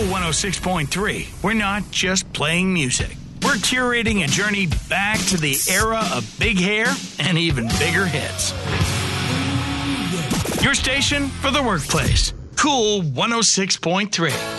106.3. We're not just playing music. We're curating a journey back to the era of big hair and even bigger hits. Your station for the workplace. Cool 106.3.